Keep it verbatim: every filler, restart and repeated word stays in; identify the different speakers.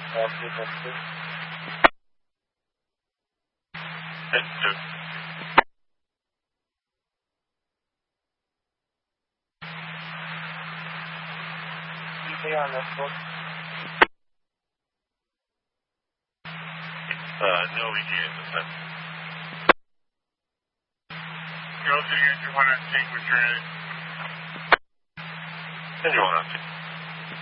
Speaker 1: One, two, one, two.
Speaker 2: It's two.
Speaker 1: E T on this book.
Speaker 2: Uh, no E T A this time.
Speaker 3: Go to the engine one on tank, return it.
Speaker 2: Engine one on tank.